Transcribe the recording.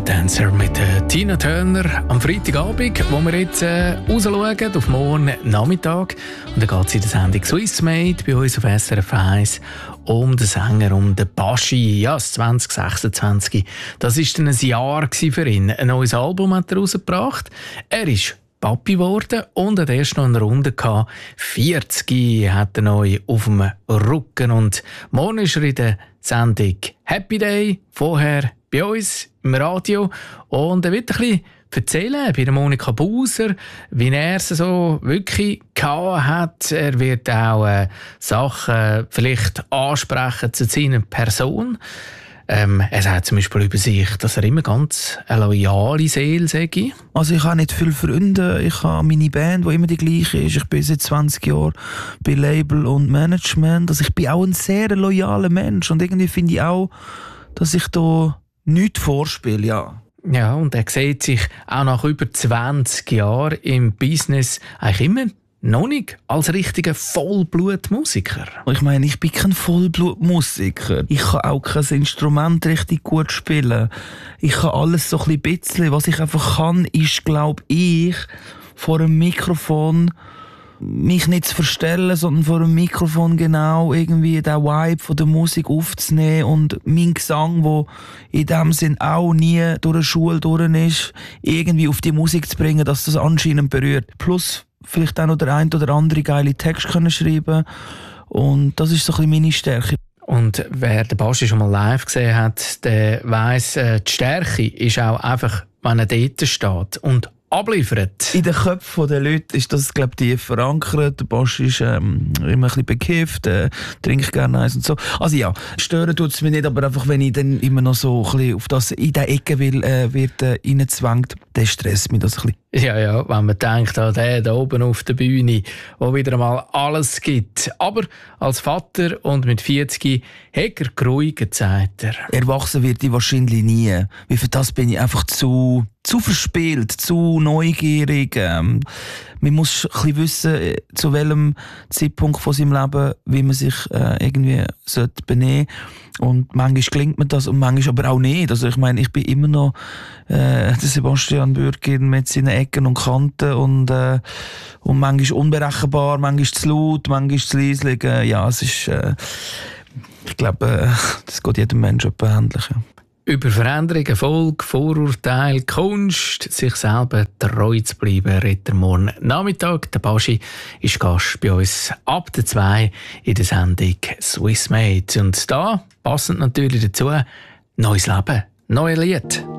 Dancer mit Tina Turner am Freitagabend, wo wir jetzt rausschauen auf morgen Nachmittag. Und dann geht es in der Sendung Swissmade bei uns auf SRF 1 um den Sänger, um den Baschi. Ja, das 2026. Das war dann ein Jahr für ihn. Ein neues Album hat er rausgebracht. Er ist Papi geworden und hat erst noch eine Runde gehabt. 40 hat er neu auf dem Rücken. Und morgen ist er in der Sendung Happy Day, vorher bei uns im Radio. Und er wird ein bisschen erzählen bei der Monika Buser, wie er es so wirklich gehabt hat. Er wird auch Sachen vielleicht ansprechen zu seiner Person. Er sagt zum Beispiel über sich, dass er immer ganz eine loyale Seele sei. Also ich habe nicht viele Freunde, ich habe meine Band, die immer die gleiche ist. Ich bin seit 20 Jahren bei Label und Management. Also ich bin auch ein sehr loyaler Mensch und irgendwie finde ich auch, dass ich da nichts vorspiele, ja. Ja, und er sieht sich auch nach über 20 Jahren im Business eigentlich immer noch nicht als richtiger Vollblutmusiker. Ich meine, ich bin kein Vollblutmusiker. Ich kann auch kein Instrument richtig gut spielen. Ich kann alles so ein bisschen. Was ich einfach kann, ist, glaube ich, vor einem Mikrofon mich nicht zu verstellen, sondern vor einem Mikrofon genau irgendwie den Vibe von der Musik aufzunehmen und mein Gesang, der in dem Sinn auch nie durch eine Schule durch ist, irgendwie auf die Musik zu bringen, dass das anscheinend berührt. Plus vielleicht auch noch der ein oder andere geile Text können schreiben. Und das ist so ein bisschen meine Stärke. Und wer den Baschi schon mal live gesehen hat, der weiss, die Stärke ist auch einfach, wenn er dort steht und abliefert. In den Köpfen der Leute ist das, glaube ich, tief verankert. Der Baschi ist immer ein bisschen bekifft, trinkt gerne eins und so. Also ja, stören tut es mich nicht, aber einfach, wenn ich dann immer noch so ein bisschen auf das in der Ecke wird reingezwängt, dann stresst mich das ein bisschen. Ja, wenn man denkt an den da oben auf der Bühne, der wieder einmal alles gibt. Aber als Vater und mit 40 hat er geruhigt, sagt er. Erwachsen wird ich wahrscheinlich nie. Weil für das bin ich einfach zu verspielt, zu neugierig. Man muss ein bisschen wissen, zu welchem Zeitpunkt von seinem Leben, wie man sich irgendwie benehmen sollte. Und manchmal gelingt mir das und manchmal aber auch nicht. Also ich meine, ich bin immer noch der Sebastian Bürger mit seinen Ecken und Kanten und manchmal unberechenbar, manchmal zu laut, manchmal zu leislich. Ja, es ist, ich glaube, das geht jedem Menschen ähnlich. Ja. Über Veränderung, Erfolg, Vorurteil, Kunst, sich selber treu zu bleiben, redet er morgen Nachmittag. Der Baschi ist Gast bei uns ab der 2 in der Sendung Swissmade. Und da, passend natürlich dazu, neues Leben, neues Lied.